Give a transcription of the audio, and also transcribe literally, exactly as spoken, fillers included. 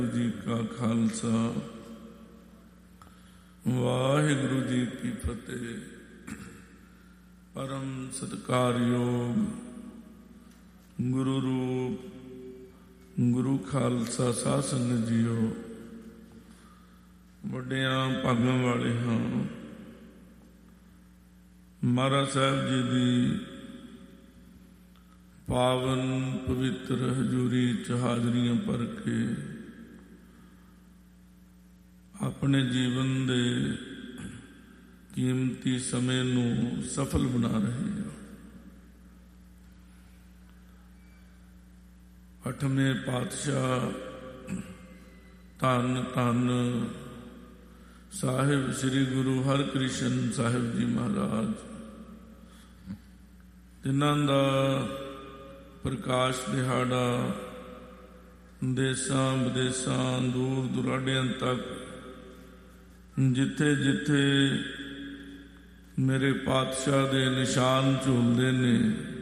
जी का खालसा वाहिगुरु जी की फतेह। परम सत्कारयोग गुरु रूप गुरु खालसा साध संगत जीओ, वड्डियां भागां वाले हाँ। महाराज साहब जी की पावन पवित्र हजूरी च हाजरियां भर के अपने जीवन दे कीमती समय नू सफल बना रहे हैं। अठवें पातशाह धन धन साहिब श्री गुरु हरकृष्ण साहिब जी महाराज, जिन्हां दा प्रकाश दिहाड़ा देसां विदेसां दूर दुराडियां तक जिथे जिथे मेरे पातशाह दे निशान झूलते ने,